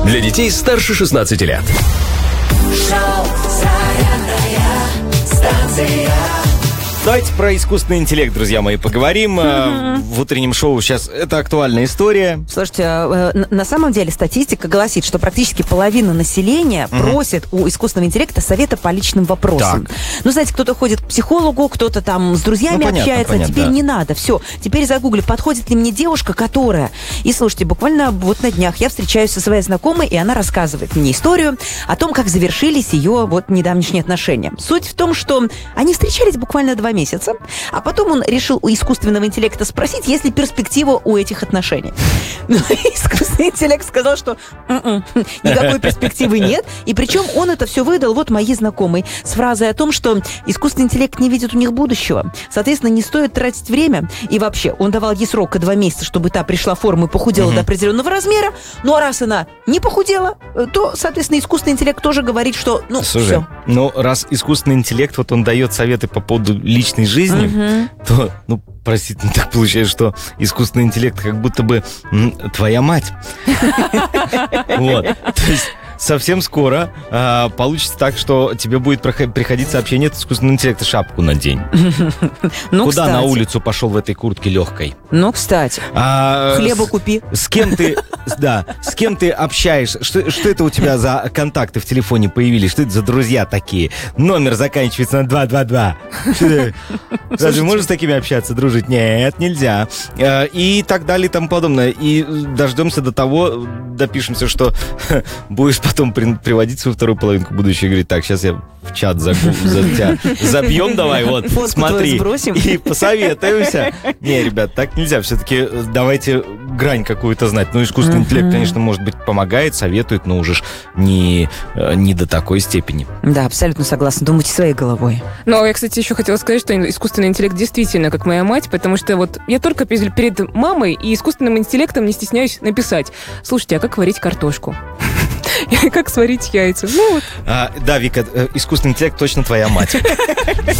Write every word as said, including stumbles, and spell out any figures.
Для детей старше шестнадцати лет. Шоу «Зарядная станция». Давайте про искусственный интеллект, друзья мои, поговорим. Mm-hmm. В утреннем шоу сейчас это актуальная история. Слушайте, на самом деле статистика гласит, что практически половина населения mm-hmm. просит у искусственного интеллекта совета по личным вопросам. Так. Ну, знаете, кто-то ходит к психологу, кто-то там с друзьями ну, понятно, общается. Понятно, теперь да. не надо, все. Теперь загугли, подходит ли мне девушка, которая... И слушайте, буквально вот на днях я встречаюсь со своей знакомой, и она рассказывает мне историю о том, как завершились ее вот недавнешние отношения. Суть в том, что они встречались буквально два месяца, а потом он решил у искусственного интеллекта спросить, есть ли перспектива у этих отношений. Но искусственный интеллект сказал, что м-м, никакой перспективы нет, и причем он это все выдал вот моей знакомой с фразой о том, что искусственный интеллект не видит у них будущего, соответственно, не стоит тратить время, и вообще он давал ей срок два месяца, чтобы та пришла в форму и похудела угу. до определенного размера, ну а раз она не похудела, то, соответственно, искусственный интеллект тоже говорит, что ну Слушай, все. Ну раз искусственный интеллект, вот он дает советы по поводу личной жизни, угу. то, ну, простите, так получается, что искусственный интеллект как будто бы м, твоя мать. Вот. То есть совсем скоро э, получится так, что тебе будет приходить сообщение от искусственного интеллекта: шапку надень. Ну, Куда кстати. на улицу пошел в этой куртке легкой? Ну, кстати. А, Хлеба с, купи. С кем ты, да, с кем ты общаешься? Что, что это у тебя за контакты в телефоне появились? Что это за друзья такие? Номер заканчивается на два два два. Разве можно с такими общаться, дружить? Нет, нельзя. И так далее и тому подобное. И дождемся до того, допишемся, что будешь потом при, приводить свою вторую половинку будущего и говорить: так, сейчас я в чат за, за тебя забьем, давай, вот, фотку смотри, сбросим. И посоветуемся. Не, ребят, так нельзя. Все-таки давайте грань какую-то знать. Ну, искусственный mm-hmm. интеллект, конечно, может быть, помогает, советует, но уже ж не, не до такой степени. Да, абсолютно согласна. Думайте своей головой. Ну, я, кстати, еще хотела сказать, что искусственный интеллект действительно как моя мать, потому что вот я только перед мамой и искусственным интеллектом не стесняюсь написать: слушайте, а как варить картошку? Как сварить яйца? Ну вот. А, да, Вика, искусственный интеллект точно твоя мать.